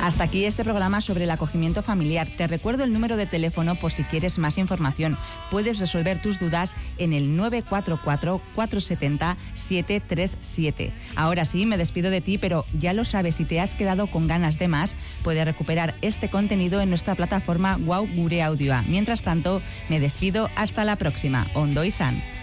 Hasta aquí este programa sobre el acogimiento familiar. Te recuerdo el número de teléfono por si quieres más información. Puedes resolver tus dudas en el 944-470-737. Ahora sí, me despido de ti, pero ya lo sabes, si te has quedado con ganas de más, puedes recuperar este contenido en nuestra plataforma Wow Gure Audioa. Mientras tanto, me despido hasta la próxima. Ondo izan.